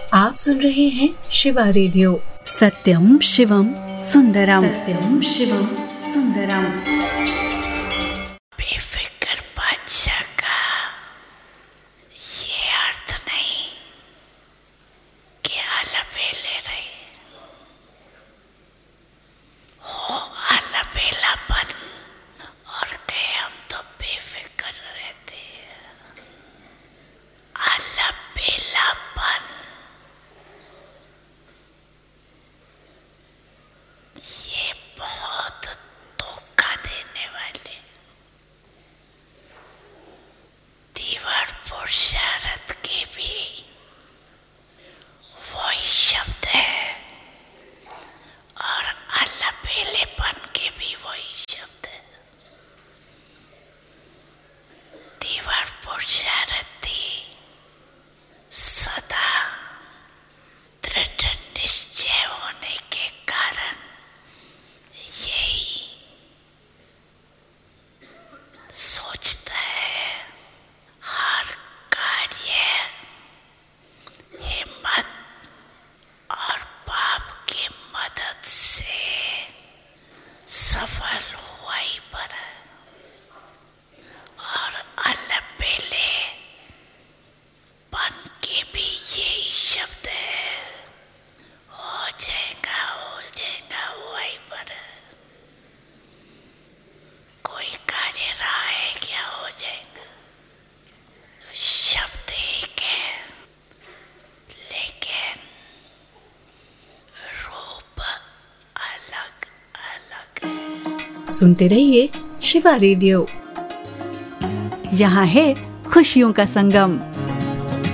आप सुन रहे हैं शिवा रेडियो। सत्यम शिवम सुंदरम, सत्यम शिवम सुंदरम। बेफिक्र बादशाह का ये अर्थ नहीं कि अलबेले रहे हो, अलबेलापन और के हम तो बेफिक्र रहते हैं। अलबेलापन ये बहुत धोखा देने वाले। दीवारपुर शरद के भी वही शब्द है और अलबेलेपन के भी वही शब्द है। दीवारपुर शरद थी सदा दृढ़ निश्चय होने के कारण यही सोचता है हर कार्य हिम्मत और पाप की मदद से सफल हुआ ही पर है। और अलबेले पन के भी यही शब्द है, हो जाएगा वही पर है। कोई कार्य रहा है क्या हो जाएगा, शब्द एक है लेकिन रूप अलग अलग है। सुनते रहिए शिवा रेडियो। यहाँ है खुशियों का संगम।